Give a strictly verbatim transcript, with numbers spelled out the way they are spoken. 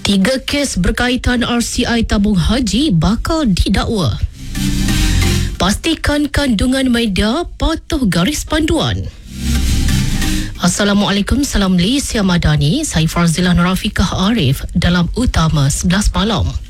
Tiga kes berkaitan R C I tabung haji bakal didakwa. Pastikan kandungan media patuh garis panduan. Assalamualaikum, salam Malaysia Madani. Saya Farzilah Nurafikah Arif dalam Utama sebelas malam.